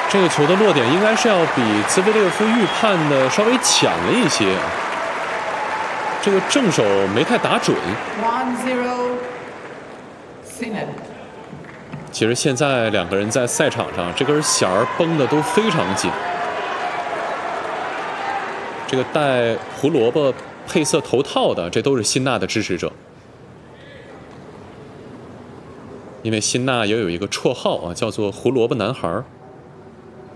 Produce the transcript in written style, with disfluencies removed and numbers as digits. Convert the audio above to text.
这个球的落点应该是要比兹维列夫预判的稍微强了一些，这个正手没太打准。其实现在两个人在赛场上，这根弦儿绷得都非常紧。这个戴胡萝卜配色头套的，这都是辛纳的支持者。因为辛纳也有一个绰号啊，叫做胡萝卜男孩。